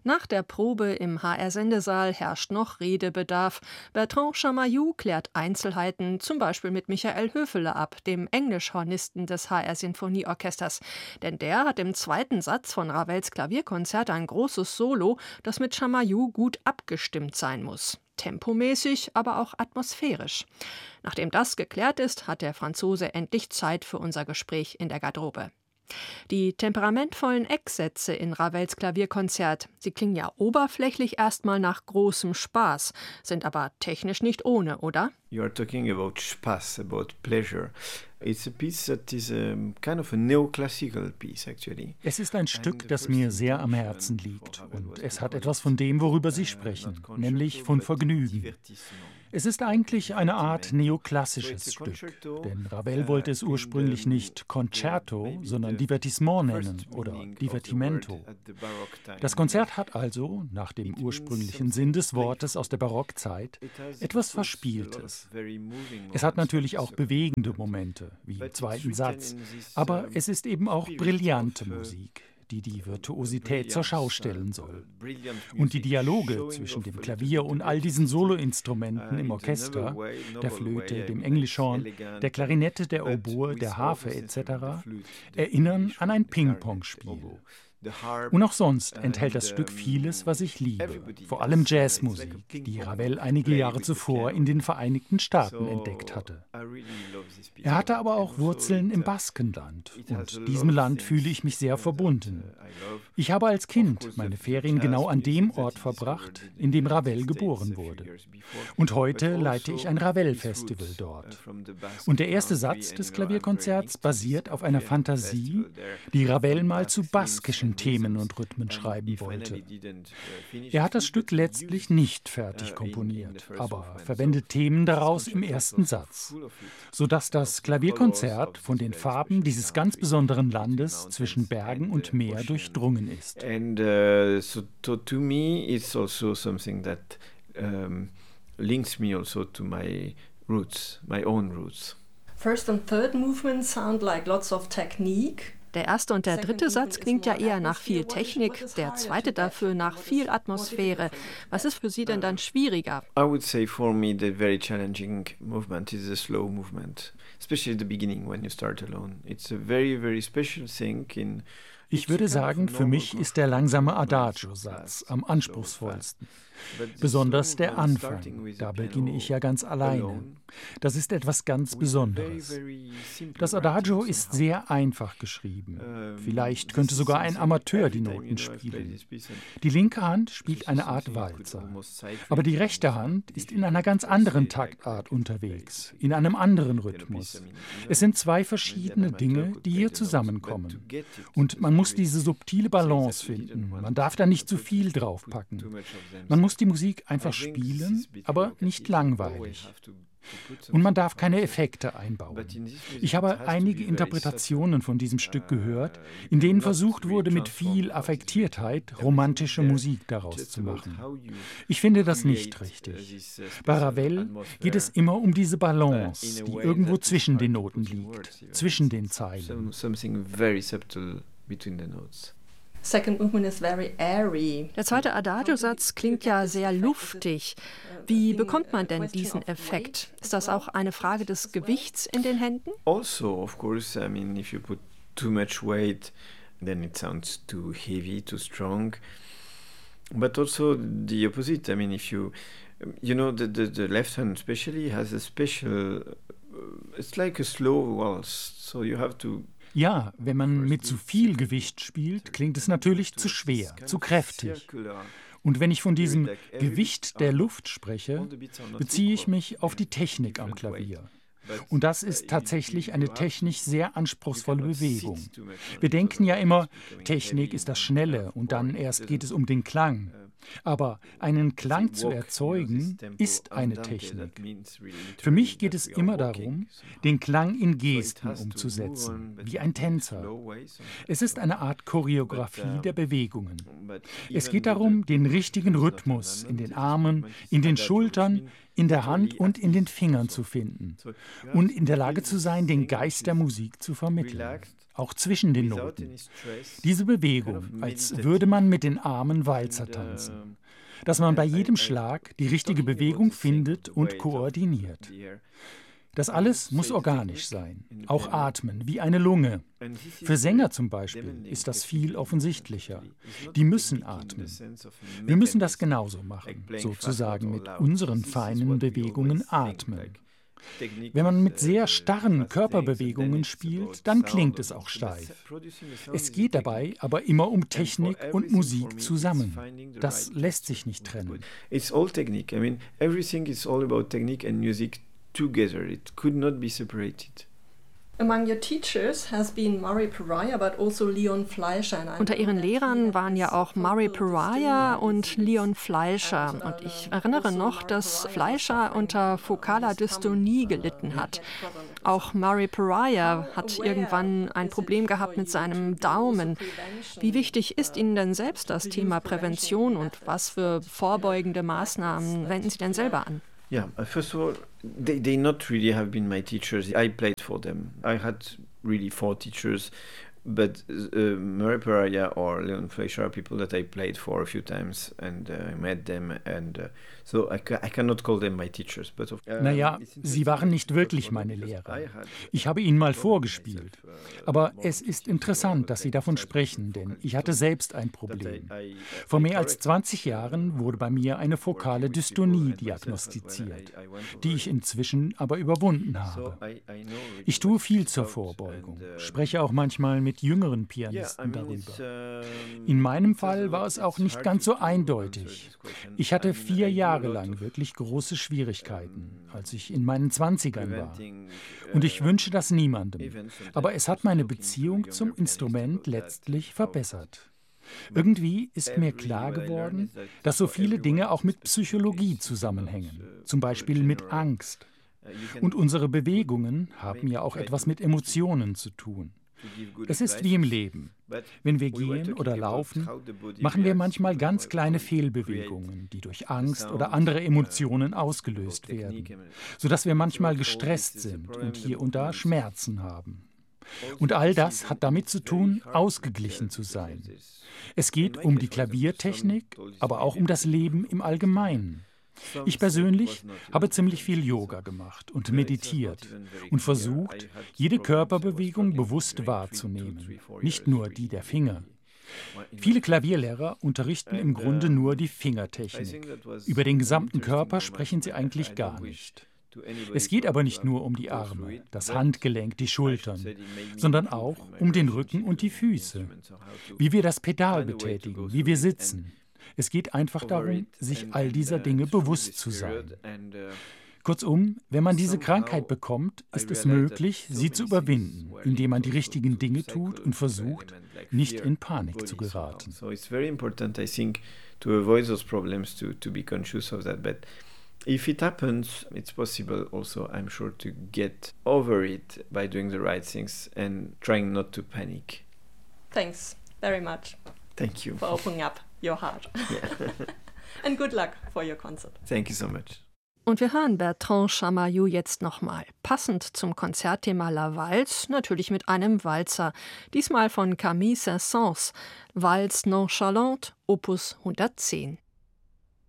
Nach der Probe im HR-Sendesaal herrscht noch Redebedarf. Bertrand Chamayou klärt Einzelheiten, zum Beispiel mit Michael Höfele ab, dem Englischhornisten des HR-Sinfonieorchesters. Denn der hat im zweiten Satz von Ravels Klavierkonzert ein großes Solo, das mit Chamayou gut abgestimmt sein muss. Tempomäßig, aber auch atmosphärisch. Nachdem das geklärt ist, hat der Franzose endlich Zeit für unser Gespräch in der Garderobe. Die temperamentvollen Ecksätze in Ravels Klavierkonzert, sie klingen ja oberflächlich erstmal nach großem Spaß, sind aber technisch nicht ohne, oder? You are talking about Spaß, about pleasure. It's a piece that is kind of a neoclassical piece, actually. Es ist ein Stück, das mir sehr am Herzen liegt. Und es hat etwas von dem, worüber Sie sprechen, nämlich von Vergnügen. Es ist eigentlich eine Art neoklassisches Stück, denn Ravel wollte es ursprünglich nicht Concerto, sondern Divertissement nennen oder Divertimento. Das Konzert hat also, nach dem ursprünglichen Sinn des Wortes aus der Barockzeit, etwas Verspieltes. Es hat natürlich auch bewegende Momente, wie im zweiten Satz, aber es ist eben auch brillante Musik, die die Virtuosität zur Schau stellen soll. Und die Dialoge zwischen dem Klavier und all diesen Soloinstrumenten im Orchester, der Flöte, dem Englischhorn, der Klarinette, der Oboe, der Harfe etc., erinnern an ein Ping-Pong-Spiel. Und auch sonst enthält das Stück vieles, was ich liebe, vor allem Jazzmusik, die Ravel einige Jahre zuvor in den Vereinigten Staaten entdeckt hatte. Er hatte aber auch Wurzeln im Baskenland und diesem Land fühle ich mich sehr verbunden. Ich habe als Kind meine Ferien genau an dem Ort verbracht, in dem Ravel geboren wurde. Und heute leite ich ein Ravel-Festival dort. Und der erste Satz des Klavierkonzerts basiert auf einer Fantasie, die Ravel mal zu baskischen Themen und Rhythmen schreiben wollte. Er hat das Stück letztlich nicht fertig komponiert, aber verwendet Themen daraus im ersten Satz, sodass das Klavierkonzert von den Farben dieses ganz besonderen Landes zwischen Bergen und Meer durchdrungen ist. And so to me it's also something that links me also to my roots, my own roots. First and third movements sound like lots of technique. Der erste und der dritte Satz klingt ja eher nach viel Technik, der zweite dafür nach viel Atmosphäre. Was ist für Sie denn dann schwieriger? I would say for me the very challenging movement is the slow movement, especially at the beginning when you start alone. It's a very, very special thing in. Ich würde sagen, für mich ist der langsame Adagio-Satz am anspruchsvollsten. Besonders der Anfang, da beginne ich ja ganz alleine. Das ist etwas ganz Besonderes. Das Adagio ist sehr einfach geschrieben. Vielleicht könnte sogar ein Amateur die Noten spielen. Die linke Hand spielt eine Art Walzer. Aber die rechte Hand ist in einer ganz anderen Taktart unterwegs, in einem anderen Rhythmus. Es sind zwei verschiedene Dinge, die hier zusammenkommen. Und man muss diese subtile Balance finden. Man darf da nicht zu viel draufpacken. Man muss die Musik einfach spielen, aber nicht langweilig. Und man darf keine Effekte einbauen. Ich habe einige Interpretationen von diesem Stück gehört, in denen versucht wurde, mit viel Affektiertheit romantische Musik daraus zu machen. Ich finde das nicht richtig. Bei Ravel geht es immer um diese Balance, die irgendwo zwischen den Noten liegt, zwischen den Zeilen. Second movement is very airy. Der zweite Adagio-Satz klingt ja sehr luftig. Wie bekommt man denn diesen Effekt? Ist das auch eine Frage des Gewichts in den Händen? Also, of course, I mean, if you put too much weight, then it sounds too heavy, too strong. But also the opposite. I mean, if you know, the left hand especially has a special. It's like a slow waltz, so you have to. Ja, wenn man mit zu viel Gewicht spielt, klingt es natürlich zu schwer, zu kräftig. Und wenn ich von diesem Gewicht der Luft spreche, beziehe ich mich auf die Technik am Klavier. Und das ist tatsächlich eine technisch sehr anspruchsvolle Bewegung. Wir denken ja immer, Technik ist das Schnelle und dann erst geht es um den Klang. Aber einen Klang zu erzeugen, ist eine Technik. Für mich geht es immer darum, den Klang in Gesten umzusetzen, wie ein Tänzer. Es ist eine Art Choreografie der Bewegungen. Es geht darum, den richtigen Rhythmus in den Armen, in den Schultern, in der Hand und in den Fingern zu finden und in der Lage zu sein, den Geist der Musik zu vermitteln. auch zwischen den Noten. Diese Bewegung, als würde man mit den Armen Walzer tanzen. Dass man bei jedem Schlag die richtige Bewegung findet und koordiniert. Das alles muss organisch sein, auch atmen, wie eine Lunge. Für Sänger zum Beispiel ist das viel offensichtlicher. Die müssen atmen. Wir müssen das genauso machen, sozusagen mit unseren feinen Bewegungen atmen. Wenn man mit sehr starren Körperbewegungen spielt, dann klingt es auch steif. Es geht dabei aber immer um Technik und Musik zusammen. Das lässt sich nicht trennen. It's all technique. I mean, everything is all about technique and music together. It could not be separated. Among your teachers has been Murray Pariah, but also Leon Fleischer. Unter ihren Lehrern waren ja auch Murray Pariah und Leon Fleischer. Und ich erinnere noch, dass Fleischer unter fokaler Dystonie gelitten hat. Auch Murray Pariah hat irgendwann ein Problem gehabt mit seinem Daumen. Wie wichtig ist Ihnen denn selbst das Thema Prävention und was für vorbeugende Maßnahmen wenden Sie denn selber an? Yeah, first of all, they not really have been my teachers. I played for them. I had really 4 teachers, but Murray Pariah or Leon Fleischer are people that I played for a few times and I met them and so I cannot call them my teachers. But naja, sie waren nicht wirklich meine Lehrer. Ich habe ihnen mal vorgespielt. Aber es ist interessant, dass Sie davon sprechen, denn ich hatte selbst ein Problem. Vor mehr als 20 Jahren wurde bei mir eine fokale Dystonie diagnostiziert, die ich inzwischen aber überwunden habe. Ich tue viel zur Vorbeugung, spreche auch manchmal mit jüngeren Pianisten darüber. In meinem Fall war es auch nicht ganz so eindeutig. Ich hatte 4 Jahre lang wirklich große Schwierigkeiten, als ich in meinen 20ern war. Und ich wünsche das niemandem. Aber es hat meine Beziehung zum Instrument letztlich verbessert. Irgendwie ist mir klar geworden, dass so viele Dinge auch mit Psychologie zusammenhängen, zum Beispiel mit Angst. Und unsere Bewegungen haben ja auch etwas mit Emotionen zu tun. Es ist wie im Leben. Wenn wir gehen oder laufen, machen wir manchmal ganz kleine Fehlbewegungen, die durch Angst oder andere Emotionen ausgelöst werden, sodass wir manchmal gestresst sind und hier und da Schmerzen haben. Und all das hat damit zu tun, ausgeglichen zu sein. Es geht um die Klaviertechnik, aber auch um das Leben im Allgemeinen. Ich persönlich habe ziemlich viel Yoga gemacht und meditiert und versucht, jede Körperbewegung bewusst wahrzunehmen, nicht nur die der Finger. Viele Klavierlehrer unterrichten im Grunde nur die Fingertechnik. Über den gesamten Körper sprechen sie eigentlich gar nicht. Es geht aber nicht nur um die Arme, das Handgelenk, die Schultern, sondern auch um den Rücken und die Füße, wie wir das Pedal betätigen, wie wir sitzen. Es geht einfach darum, sich all dieser Dinge bewusst zu sein. Kurzum, wenn man diese Krankheit bekommt, ist es möglich, sie zu überwinden, indem man die richtigen Dinge tut und versucht, nicht in Panik zu geraten. So it's very important, I think, to avoid those problems, to be conscious of that. But if it happens, it's possible also, I'm sure, to get over it by doing the right things and trying not to panic. Thanks very much. Thank you for opening up your heart. Yeah. And good luck for your concert. Thank you so much. Und wir hören Bertrand Chamayou jetzt nochmal. Passend zum Konzertthema La Valse, natürlich mit einem Walzer. Diesmal von Camille Saint-Saëns, Valse Nonchalante, Opus 110.